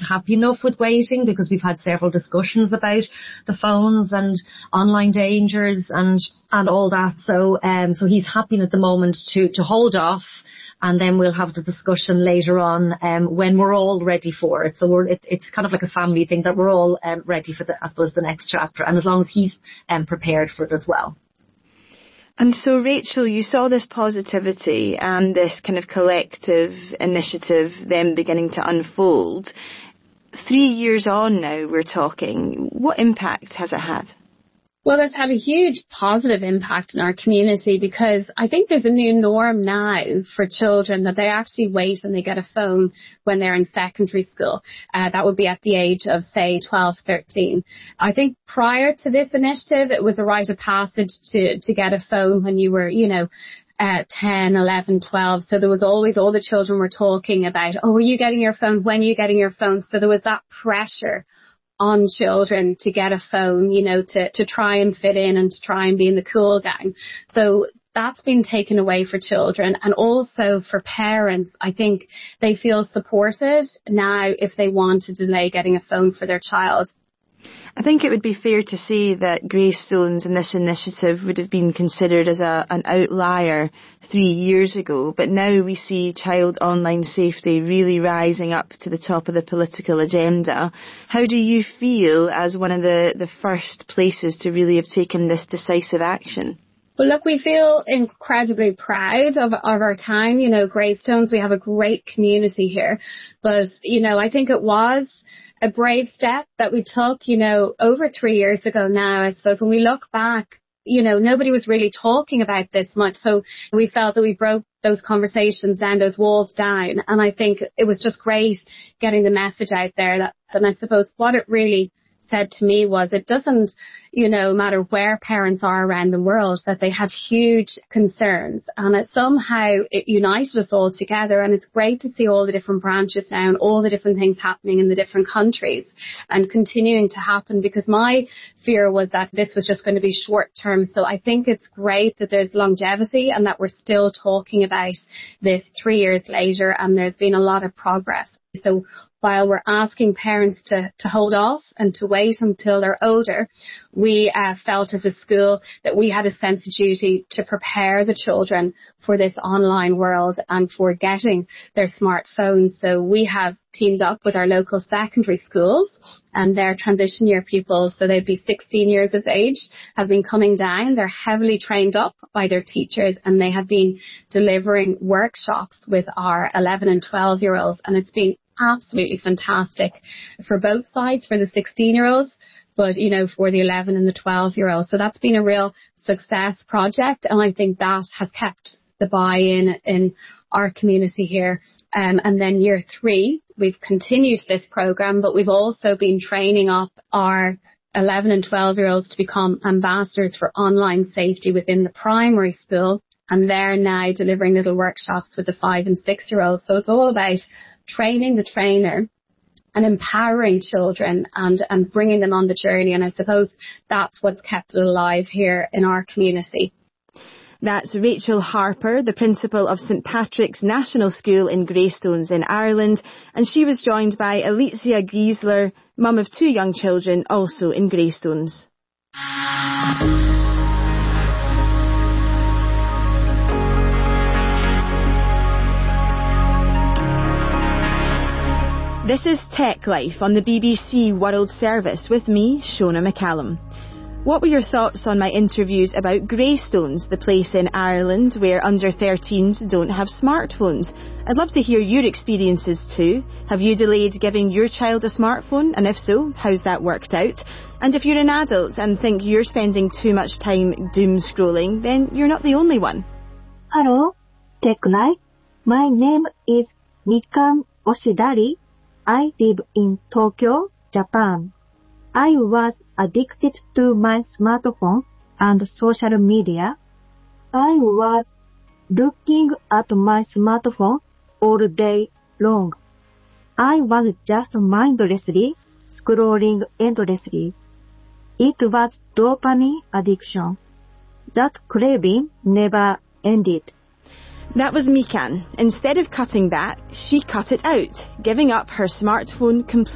happy enough with waiting, because we've had several discussions about the phones and online dangers and all that. So he's happy at the moment to hold off, and then we'll have the discussion later on when we're all ready for it. So it's kind of like a family thing, that we're all ready for the next chapter, and as long as he's prepared for it as well. And so, Rachel, you saw this positivity and this kind of collective initiative then beginning to unfold. 3 years on now, we're talking. What impact has it had? Well, it's had a huge positive impact in our community, because I think there's a new norm now for children that they actually wait and they get a phone when they're in secondary school. That would be at the age of, say, 12, 13. I think prior to this initiative, it was a rite of passage to get a phone when you were, 10, 11, 12. So there was always, all the children were talking about, oh, are you getting your phone? When are you getting your phone? So there was that pressure on children to get a phone, to try and fit in and to try and be in the cool gang. So that's been taken away for children, and also for parents. I think they feel supported now if they want to delay getting a phone for their child. I think it would be fair to say that Greystones and this initiative would have been considered as an outlier 3 years ago, but now we see child online safety really rising up to the top of the political agenda. How do you feel as one of the first places to really have taken this decisive action? Well, look, we feel incredibly proud of our time. Greystones, we have a great community here, but, I think it was a brave step that we took, over 3 years ago now. I suppose when we look back, nobody was really talking about this much. So we felt that we broke those conversations down, those walls down. And I think it was just great getting the message out there. And I suppose what it really said to me was, it doesn't, matter where parents are around the world, that they had huge concerns, and it united us all together. And it's great to see all the different branches now and all the different things happening in the different countries and continuing to happen, because my fear was that this was just going to be short term. So I think it's great that there's longevity and that we're still talking about this 3 years later, and there's been a lot of progress. So while we're asking parents to hold off and to wait until they're older, we felt as a school that we had a sense of duty to prepare the children for this online world and for getting their smartphones. So we have teamed up with our local secondary schools and their transition year pupils, so they'd be 16 years of age, have been coming down. They're heavily trained up by their teachers, and they have been delivering workshops with our 11 and 12-year-olds, and it's been absolutely fantastic for both sides, for the 16-year-olds, but, for the 11 and the 12-year-olds. So that's been a real success project, and I think that has kept the buy-in in our community here. And then year 3, we've continued this program, but we've also been training up our 11 and 12-year-olds to become ambassadors for online safety within the primary school. And they're now delivering little workshops with the 5 and 6-year-olds. So it's all about training the trainer and empowering children and bringing them on the journey. And I suppose that's what's kept it alive here in our community. That's Rachel Harper, the principal of St Patrick's National School in Greystones in Ireland, and she was joined by Alicia Giesler, mum of 2 young children, also in Greystones. This is Tech Life on the BBC World Service with me, Shona McCallum. What were your thoughts on my interviews about Greystones, the place in Ireland where under-13s don't have smartphones? I'd love to hear your experiences too. Have you delayed giving your child a smartphone? And if so, how's that worked out? And if you're an adult and think you're spending too much time doom scrolling, then you're not the only one. Hello, Tech Life. My name is Mikan Oshidari. I live in Tokyo, Japan. I was addicted to my smartphone and social media. I was looking at my smartphone all day long. I was just mindlessly scrolling endlessly. It was dopamine addiction. That craving never ended. That was Mikan. Instead of cutting that, she cut it out, giving up her smartphone completely.